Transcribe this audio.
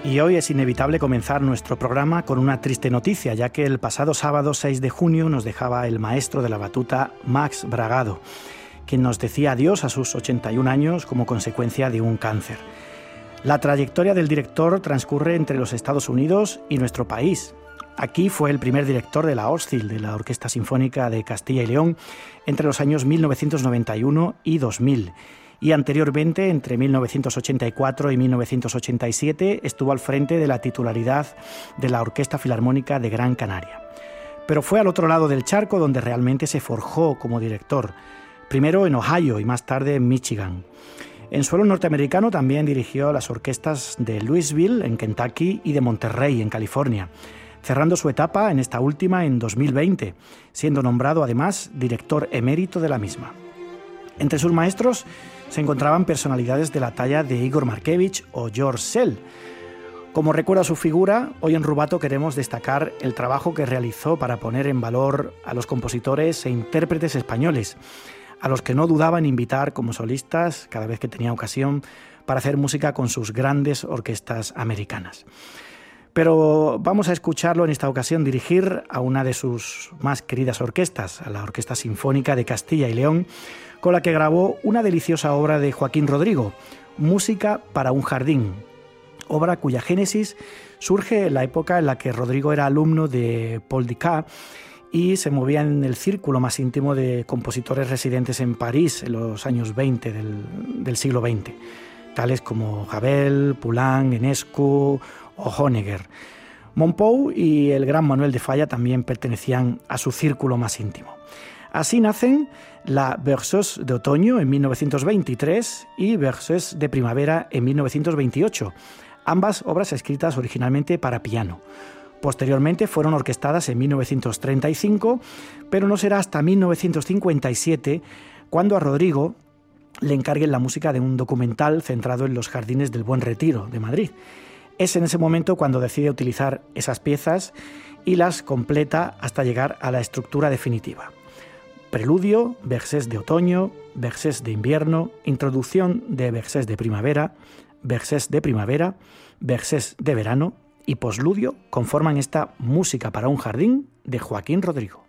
Y hoy es inevitable comenzar nuestro programa con una triste noticia, ya que el pasado sábado 6 de junio nos dejaba el maestro de la batuta Max Bragado, quien nos decía adiós a sus 81 años como consecuencia de un cáncer. La trayectoria del director transcurre entre los Estados Unidos y nuestro país. Aquí fue el primer director de la OSCIL, de la Orquesta Sinfónica de Castilla y León, entre los años 1991 y 2000. Y anteriormente, entre 1984 y 1987, estuvo al frente de la titularidad de la Orquesta Filarmónica de Gran Canaria. Pero fue al otro lado del charco donde realmente se forjó como director, primero en Ohio y más tarde en Michigan. En suelo norteamericano también dirigió las orquestas de Louisville, en Kentucky, y de Monterrey, en California, cerrando su etapa en esta última en 2020, siendo nombrado además director emérito de la misma. Entre sus maestros se encontraban personalidades de la talla de Igor Markevich o George Szell. Como recuerda su figura, hoy en Rubato queremos destacar el trabajo que realizó para poner en valor a los compositores e intérpretes españoles, a los que no dudaba en invitar como solistas cada vez que tenía ocasión para hacer música con sus grandes orquestas americanas. Pero vamos a escucharlo en esta ocasión dirigir a una de sus más queridas orquestas, a la Orquesta Sinfónica de Castilla y León, con la que grabó una deliciosa obra de Joaquín Rodrigo, Música para un jardín, obra cuya génesis surge en la época en la que Rodrigo era alumno de Paul Dukas y se movía en el círculo más íntimo de compositores residentes en París en los años 20 del siglo XX, tales como Ravel, Poulenc, Enescu o Honegger. Montpou y el gran Manuel de Falla también pertenecían a su círculo más íntimo. Así nacen la Berceuse de Otoño en 1923 y Berceuse de Primavera en 1928, ambas obras escritas originalmente para piano. Posteriormente fueron orquestadas en 1935, pero no será hasta 1957 cuando a Rodrigo le encarguen la música de un documental centrado en los jardines del Buen Retiro de Madrid. Es en ese momento cuando decide utilizar esas piezas y las completa hasta llegar a la estructura definitiva. Preludio, versés de otoño, versés de invierno, introducción de versés de primavera, versés de verano y posludio conforman esta Música para un jardín de Joaquín Rodrigo.